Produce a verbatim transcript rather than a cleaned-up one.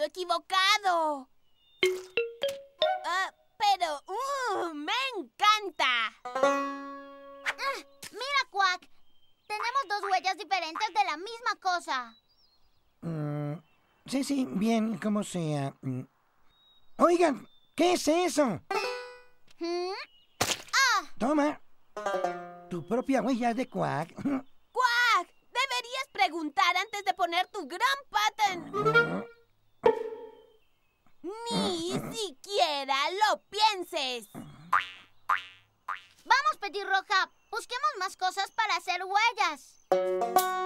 lado equivocado. Ah, pero, ¡uh! ¡Me encanta! Ah, mira, Quack. Tenemos dos huellas diferentes de la misma cosa. Mm, sí, sí, bien, como sea. Mm. Oigan, ¿qué es eso? ¿Mm? Toma. Tu propia huella de Quack. ¡Quack! Deberías preguntar antes de poner tu gran pata en... Ni siquiera lo pienses. Vamos, Petirroja. Busquemos más cosas para hacer huellas.